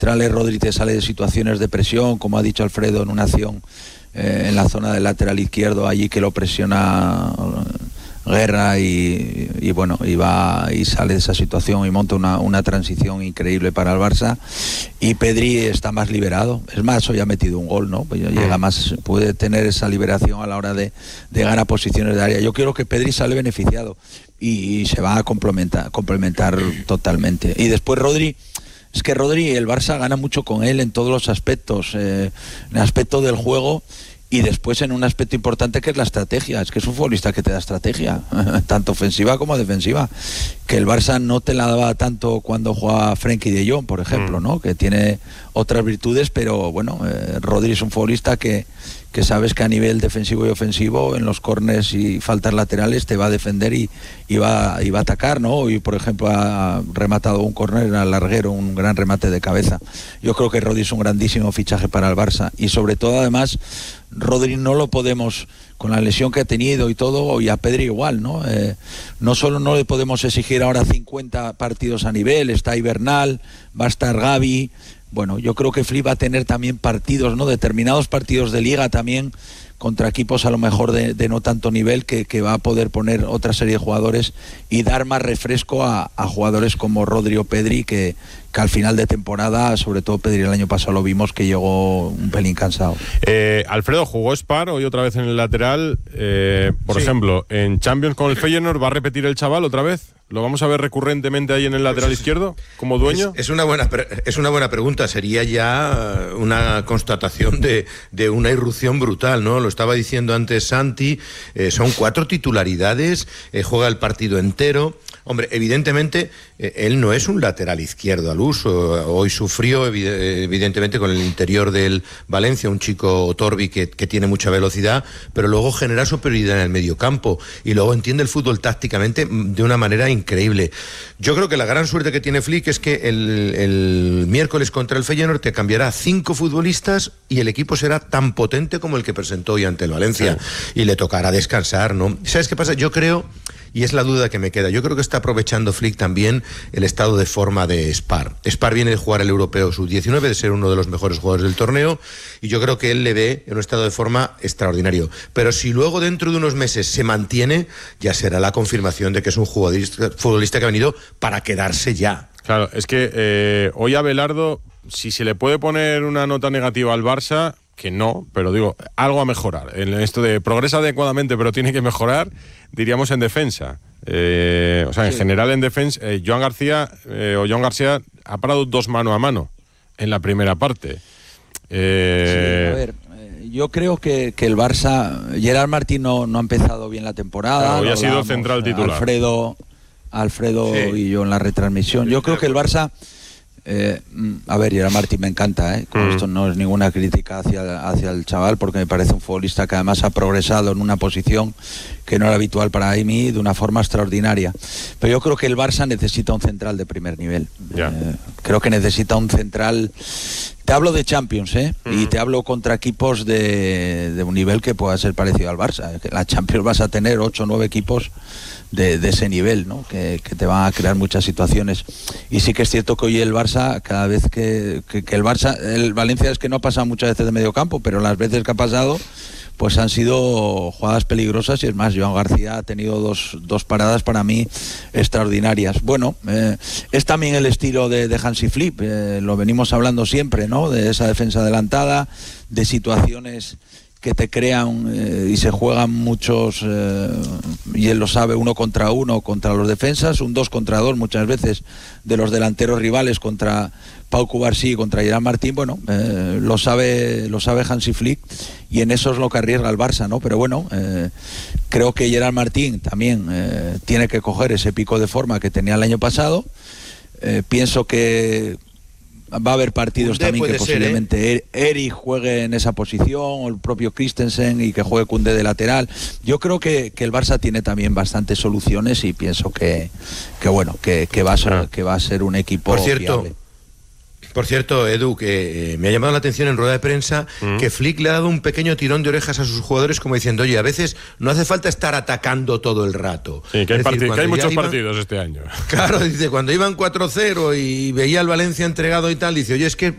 Rodri te sale de situaciones de presión, como ha dicho Alfredo, en una acción en la zona del lateral izquierdo, allí que lo presiona Guerra y bueno, y sale de esa situación y monta una transición increíble para el Barça. Y Pedri está más liberado, es más, hoy ha metido un gol, ¿no? Pues llega más, puede tener esa liberación a la hora de llegar a posiciones de área. Yo creo que Pedri sale beneficiado y se va a complementar totalmente. Y después Rodri, es que Rodri, el Barça gana mucho con él en todos los aspectos, en el aspecto del juego y después en un aspecto importante que es la estrategia. Es que es un futbolista que te da estrategia, tanto ofensiva como defensiva, que el Barça no te la daba tanto cuando jugaba Frenkie de Jong, por ejemplo, ¿no? Que tiene otras virtudes, pero bueno, Rodri es un futbolista que sabes que a nivel defensivo y ofensivo, en los córners y faltas laterales te va a defender y va a atacar, ¿no? Y por ejemplo ha rematado un córner al larguero, un gran remate de cabeza. Yo creo que Rodri es un grandísimo fichaje para el Barça y sobre todo además Rodri no lo podemos, con la lesión que ha tenido y todo, y a Pedri igual, ¿no? No solo no le podemos exigir ahora 50 partidos a nivel, está Bernal, va a estar Gavi. Bueno, yo creo que Flick va a tener también partidos, ¿no? Determinados partidos de liga también contra equipos a lo mejor de no tanto nivel, que va a poder poner otra serie de jugadores y dar más refresco a jugadores como Rodri o Pedri, que al final de temporada, sobre todo Pedri el año pasado lo vimos que llegó un pelín cansado. Alfredo, jugó Spar hoy otra vez en el lateral, por ejemplo, en Champions con el Feyenoord, ¿va a repetir el chaval otra vez? ¿Lo vamos a ver recurrentemente ahí en el lateral izquierdo como dueño? Es una buena pregunta. Sería ya una constatación de una irrupción brutal, ¿no? Lo estaba diciendo antes Santi, son 4 titularidades, juega el partido entero. Hombre, evidentemente él no es un lateral izquierdo al uso. Hoy sufrió evidentemente con el interior del Valencia, un chico Torbi que tiene mucha velocidad, pero luego genera superioridad en el mediocampo y luego entiende el fútbol tácticamente de una manera increíble. Yo creo que la gran suerte que tiene Flick es que el miércoles contra el Feyenoord te cambiará 5 futbolistas y el equipo será tan potente como el que presentó hoy ante el Valencia, y le tocará descansar, ¿no? ¿Sabes qué pasa? Yo creo, y es la duda que me queda, yo creo que está aprovechando Flick también el estado de forma de Spar. Spar viene de jugar el Europeo Sub-19, de ser uno de los mejores jugadores del torneo, y yo creo que él le ve en un estado de forma extraordinario. Pero si luego dentro de unos meses se mantiene, ya será la confirmación de que es un futbolista que ha venido para quedarse ya. Claro, es que hoy Abelardo, si se le puede poner una nota negativa al Barça, que no, pero digo, algo a mejorar. En esto de progresa adecuadamente, pero tiene que mejorar, diríamos en defensa. O sea, en general en defensa, Joan García ha parado 2 mano a mano en la primera parte. Sí, a ver, yo creo que el Barça, Gerard Martín no ha empezado bien la temporada. Claro, hoy ha sido central titular. Alfredo sí. Y yo en la retransmisión. Yo creo que el Barça... a ver, Gerard Martín me encanta, esto no es ninguna crítica hacia el chaval, porque me parece un futbolista que además ha progresado en una posición que no era habitual para mí de una forma extraordinaria. Pero yo creo que el Barça necesita un central de primer nivel. Creo que necesita un central. Te hablo de Champions, y te hablo contra equipos de un nivel que pueda ser parecido al Barça. La Champions vas a tener 8 o 9 equipos de ese nivel, ¿no? Que te van a crear muchas situaciones. Y sí que es cierto que hoy el Barça, cada vez que el Barça, el Valencia es que no ha pasado muchas veces de medio campo, pero las veces que ha pasado, pues han sido jugadas peligrosas. Y es más, Joan García ha tenido dos paradas para mí extraordinarias. Bueno, es también el estilo de Hansi Flick, lo venimos hablando siempre, ¿no? De esa defensa adelantada, de situaciones que te crean y se juegan muchos, y él lo sabe, 1 contra 1 contra los defensas, un 2 contra 2 muchas veces de los delanteros rivales contra Pau Cubarsí y contra Gerard Martín. Bueno, lo sabe Hansi Flick, y en eso es lo que arriesga el Barça, ¿no? Pero bueno, creo que Gerard Martín también tiene que coger ese pico de forma que tenía el año pasado. Pienso que va a haber partidos también que posiblemente Eric juegue en esa posición, o el propio Christensen, y que juegue Koundé de lateral. Yo creo que el Barça tiene también bastantes soluciones, y pienso que va a ser un equipo fiable. Por cierto, Edu, que me ha llamado la atención en rueda de prensa que Flick le ha dado un pequeño tirón de orejas a sus jugadores, como diciendo, oye, a veces no hace falta estar atacando todo el rato. Sí, que hay muchos partidos este año. Claro, dice, cuando iban 4-0 y veía al Valencia entregado y tal, dice, oye, es que